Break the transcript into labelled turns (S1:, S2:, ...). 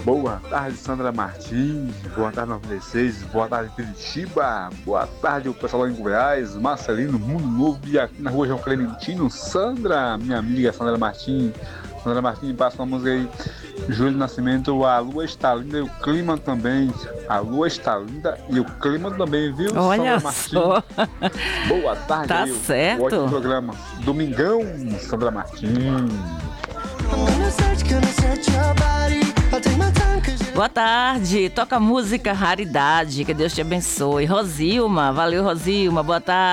S1: Boa tarde, Sandra Martins. Boa tarde, 96. Boa tarde, Curitiba. Boa tarde, o pessoal lá em Goiás. Marcelino, Mundo Novo. E aqui na rua João Clementino. Sandra, minha amiga Sandra Martins. Sandra Martins, passa uma música aí. Júlio Nascimento, a lua está linda e o clima também. A lua está linda e o clima também, viu?
S2: Olha
S1: Sandra Martins.
S2: só.
S1: Boa tarde,
S2: Tá
S1: aí,
S2: certo.
S1: o ótimo programa. Domingão, Sandra Martins.
S2: Boa tarde. Toca música Raridade. Que Deus te abençoe. Rosilma. Valeu, Rosilma. Boa tarde.